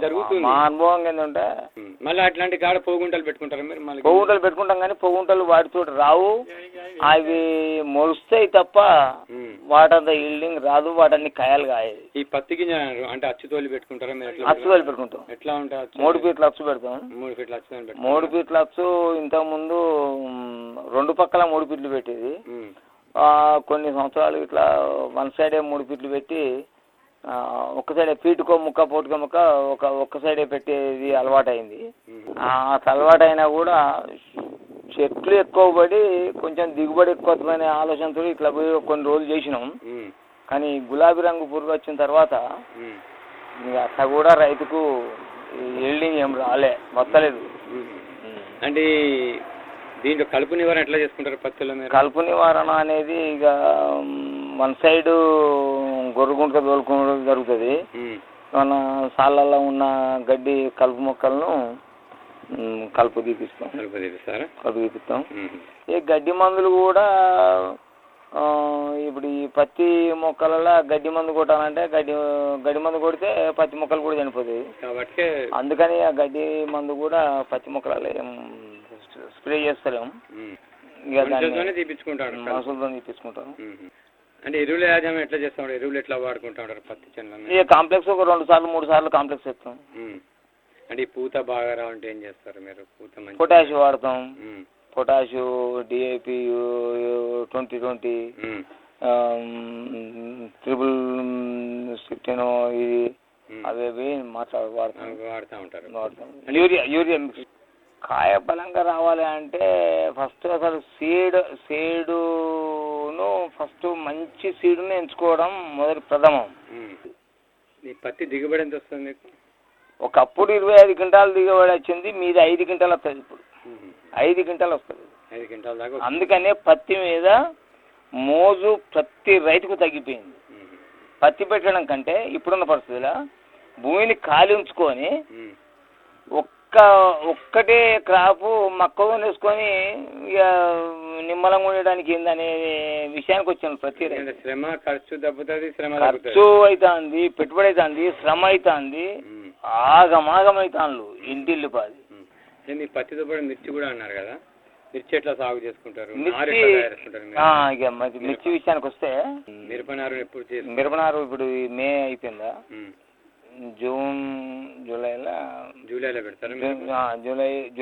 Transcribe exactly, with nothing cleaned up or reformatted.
జరుగుతుంది. మా అనుభవం ఏంటంటే మళ్ళీ అట్లాంటి కాడ పోగుంటలు పెట్టుకుంటారు మీరు? మళ్ళీ పోగుంటలు పెట్టుకుంటాం కానీ పోగుంటలు వాటితో రావు, అవి మొలుస్తాయి తప్ప వాటంత ఈల్డింగ్ రాదు, వాటన్ని కాయలు కాయదు. ఈ పత్తి గింజ అంటే అచ్చుతోలి పెట్టుకుంటారా మీరు? అచ్చుతోలి పెట్టుకుంటాం. ఎట్లా ఉంటాయి? మూడు ఫీట్ల అచ్చు పెడతాం. మూడు ఫీట్ల అచ్చు మూడు ఫీట్ల అచ్చు ఇంతకు ముందు రెండు పక్కల మూడు ఫీట్లు పెట్టేది. కొన్ని సంవత్సరాలు ఇట్లా వన్ సైడే మూడు ఫీట్లు పెట్టి ఒక్క సైడే ఫీటుకో ముక్క పోటుకో ముక్క ఒక ఒక్క సైడే పెట్టేది అలవాటు అయింది. అలవాటు అయినా కూడా చెట్లు ఎక్కువ పడి కొంచెం దిగుబడి ఎక్కువైన ఆలోచనతో ఇట్లా పోయి కొన్ని రోజులు చేసినాం. కానీ గులాబీ రంగు పురుగు వచ్చిన తర్వాత అట్లా కూడా రైతుకు ఈల్డింగ్ ఏం రాలే, వస్తలేదు. అంటే దీంట్లో కలుపు నివారణ ఎట్లా చేసుకుంటారు పత్తిలో? కలుపు నివారణ అనేది ఇక వన్ సైడ్ గొర్రెగుంట తోలుకోవడం జరుగుతుంది. మన సాళ్ళల్లో ఉన్న గడ్డి కలుపు మొక్కలను కలుపు తీపిస్తాం. కలుపు తీపిస్తారా? కలుపు తీపిస్తాం. ఈ గడ్డి మందులు కూడా ఇప్పుడు ఈ పత్తి మొక్కలలో గడ్డి మందు కొట్టాలంటే గడ్డి గడ్డి మందు కొడితే పత్తి మొక్కలు కూడా చనిపోతాయి కాబట్టి అందుకని ఆ గడ్డి మందు కూడా పత్తి మొక్కలలో ఏం స్ప్రే చేస్తలేము. ఇక దాన్ని తీపించుకుంటాను, మనుషులతో తీపించుకుంటాం. అంటే ఎరువుల యాజమాన్యం ఎట్లా చేస్తాం? ఎరువులు ఎట్లా వాడుకుంటా ఉంటారు పత్తి చెట్లను? ఇక కాంప్లెక్స్ ఒక రెండు సార్లు మూడు సార్లు కాంప్లెక్స్ వేస్తాం. అంటే ఈ పూత బాగా రావాలంటే ఏం చేస్తారు మీరు? పూత మంచి పొటాష్ వాడతాం. Potash, DAP, twenty twenty, triple sixteen, ఇది అవి మాట్లాడు వాడతాం వాడుతూ ఉంటారు. వాడతాం. Urea urea mix. కాయ బలంగా రావాలి అంటే ఫస్ట్ అసలు సీడ్ సీడును ఫస్ట్ మంచి సీడును ఎంచుకోవడం మొదటి ప్రథమం. ఈ పత్తి దిగుబడి ఎంత వస్తుంది మీకు? ఒకప్పుడు ఇరవై ఐదు క్వింటాలు దిగుబడి వచ్చింది, మీది ఐదు క్వింటాలు వస్తుంది. ఇప్పుడు ఐదు క్వింటాలు వస్తుంది. ఐదు క్వింటాల దాకా. అందుకనే పత్తి మీద మోజు ప్రతి రైతుకు తగ్గిపోయింది. పత్తి పెట్టడం కంటే ఇప్పుడున్న పరిస్థితుల్లో భూమిని ఖాళీ ఉంచుకొని ఒక్క ఒక్కటే క్రాపు మక్కగా వేసుకొని ఇక నిమ్మలంగా ఉండడానికి ఏందనే విషయానికి వచ్చాను. ప్రతి శ్రమ ఖర్చు దెబ్బతుంది, శ్రమ ఖర్చు అవుతుంది, పెట్టుబడి అవుతుంది, శ్రమ అవుతుంది, ఆగమాగమవుతాను ఇంటిల్లు పాది. మీ పత్తితో పాటు మిర్చి కూడా అన్నారు కదా, మిర్చి ఎట్లా సాగు చేసుకుంటారు? ఇక మిర్చి విషయానికి వస్తే మిరపనారు ఎప్పుడు చేస్తారు? మిరపనారు ఇప్పుడు మే అయిపోయిందా, జూన్ జూలైలో జూలైలో పెడతారు. జూలై